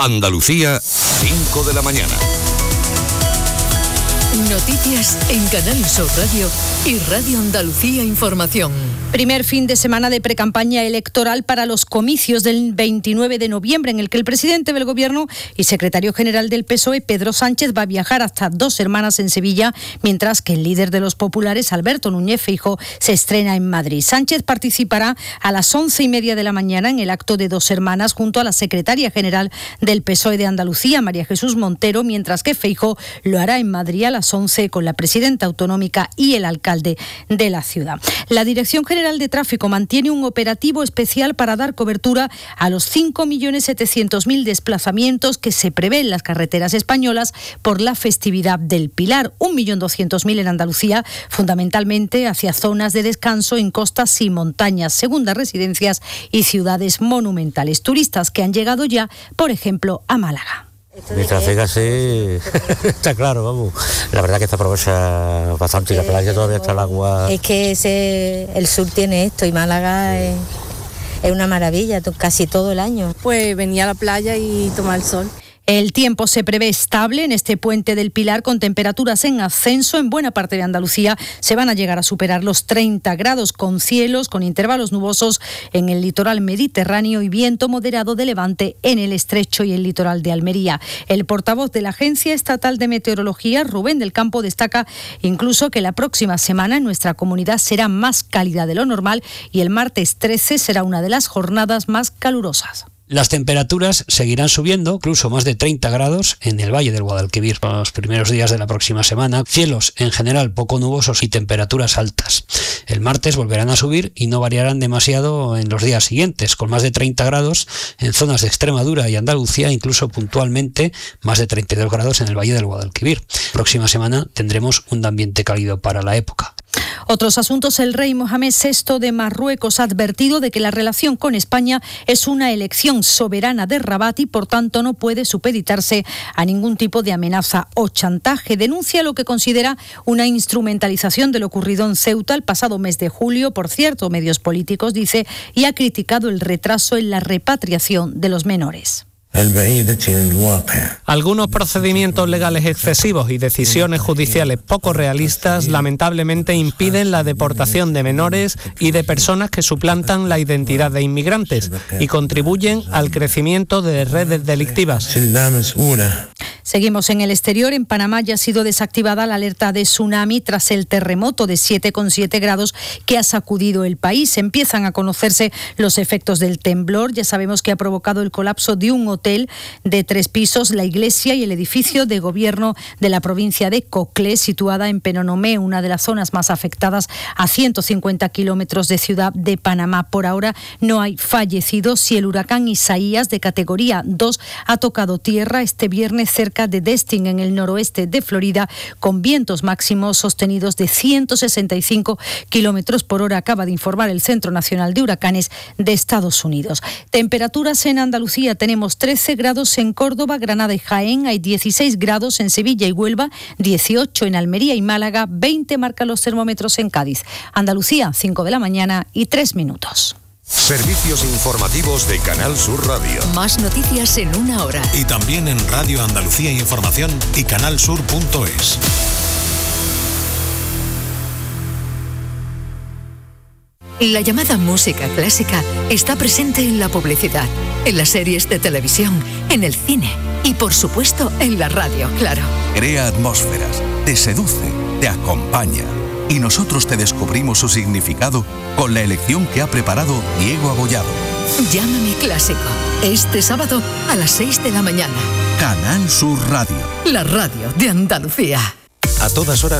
Andalucía, 5 de la mañana. Noticias en Canal Sur Radio y Radio Andalucía Información. Primer fin de semana de precampaña electoral para los comicios del 29 de noviembre, en el que el presidente del Gobierno y secretario general del PSOE, Pedro Sánchez, va a viajar hasta Dos Hermanas en Sevilla, mientras que el líder de los populares, Alberto Núñez Feijóo, se estrena en Madrid. Sánchez participará a las 11:30 de la mañana en el acto de Dos Hermanas junto a la secretaria general del PSOE de Andalucía, María Jesús Montero, mientras que Feijóo lo hará en Madrid a las 11 con la presidenta autonómica y el alcalde de la ciudad. La Dirección General de Tráfico mantiene un operativo especial para dar cobertura a los 5.700.000 desplazamientos que se prevén en las carreteras españolas por la festividad del Pilar. 1.200.000 en Andalucía, fundamentalmente hacia zonas de descanso en costas y montañas, segundas residencias y ciudades monumentales. Turistas que han llegado ya, por ejemplo, a Málaga. Mientras llega así, está claro, vamos. La verdad que se aprovecha bastante y la playa todavía está el agua. Es que el sur tiene esto y Málaga es una maravilla, casi todo el año. Pues venía a la playa y tomar el sol. El tiempo se prevé estable en este puente del Pilar, con temperaturas en ascenso. En buena parte de Andalucía se van a llegar a superar los 30 grados, con cielos con intervalos nubosos en el litoral mediterráneo y viento moderado de levante en el estrecho y el litoral de Almería. El portavoz de la Agencia Estatal de Meteorología, Rubén del Campo, destaca incluso que la próxima semana en nuestra comunidad será más cálida de lo normal y el martes 13 será una de las jornadas más calurosas. Las temperaturas seguirán subiendo, incluso más de 30 grados en el Valle del Guadalquivir. Los primeros días de la próxima semana, cielos en general poco nubosos y temperaturas altas. El martes volverán a subir y no variarán demasiado en los días siguientes, con más de 30 grados en zonas de Extremadura y Andalucía, incluso puntualmente más de 32 grados en el Valle del Guadalquivir. Próxima semana tendremos un ambiente cálido para la época. Otros asuntos. El rey Mohamed VI de Marruecos ha advertido de que la relación con España es una elección soberana de Rabat y por tanto no puede supeditarse a ningún tipo de amenaza o chantaje. Denuncia lo que considera una instrumentalización de lo ocurrido en Ceuta el pasado mes de julio por ciertos medios políticos, dice, y ha criticado el retraso en la repatriación de los menores. Algunos procedimientos legales excesivos y decisiones judiciales poco realistas lamentablemente impiden la deportación de menores y de personas que suplantan la identidad de inmigrantes y contribuyen al crecimiento de redes delictivas. Seguimos en el exterior. En Panamá ya ha sido desactivada la alerta de tsunami tras el terremoto de 7,7 grados que ha sacudido el país. Empiezan a conocerse los efectos del temblor. Ya sabemos que ha provocado el colapso de un hotel de 3 pisos, la iglesia y el edificio de gobierno de la provincia de Coclé, situada en Penonomé, una de las zonas más afectadas a 150 kilómetros de Ciudad de Panamá. Por ahora no hay fallecidos y el huracán Isaías, de categoría 2, ha tocado tierra este viernes cerca de Destin, en el noroeste de Florida, con vientos máximos sostenidos de 165 kilómetros por hora, acaba de informar el Centro Nacional de Huracanes de Estados Unidos. Temperaturas en Andalucía: tenemos 13 grados en Córdoba, Granada y Jaén, hay 16 grados en Sevilla y Huelva, 18 en Almería y Málaga, 20 marcan los termómetros en Cádiz. Andalucía, 5 de la mañana y 3 minutos. Servicios informativos de Canal Sur Radio. Más noticias en una hora. Y también en Radio Andalucía Información y canalsur.es. La llamada música clásica está presente en la publicidad, en las series de televisión, en el cine y, por supuesto, en la radio, claro. Crea atmósferas, te seduce, te acompaña. Y nosotros te descubrimos su significado con la elección que ha preparado Diego Abollado. Llámame Clásico. Este sábado a las 6 de la mañana. Canal Sur Radio. La radio de Andalucía. A todas horas